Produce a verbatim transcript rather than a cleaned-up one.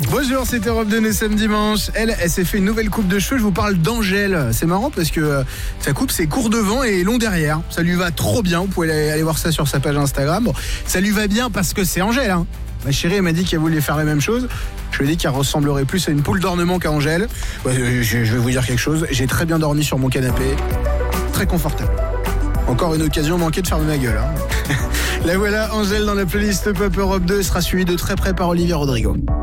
Bonjour, c'est Europe deux, nous sommes dimanche. Elle, elle s'est fait une nouvelle coupe de cheveux. Je vous parle d'Angèle. C'est marrant parce que euh, sa coupe, c'est court devant et long derrière. Ça lui va trop bien. Vous pouvez aller, aller voir ça sur sa page Instagram. Bon, ça lui va bien parce que c'est Angèle. Hein. Ma chérie, elle m'a dit qu'elle voulait faire la même chose. Je lui ai dit qu'elle ressemblerait plus à une poule d'ornement qu'à Angèle. Ouais, je, je vais vous dire quelque chose. J'ai très bien dormi sur mon canapé. Très confortable. Encore une occasion manquée de fermer ma gueule. Hein. La voilà, Angèle dans la playlist Pop Europe deux sera suivie de très près par Olivia Rodrigo.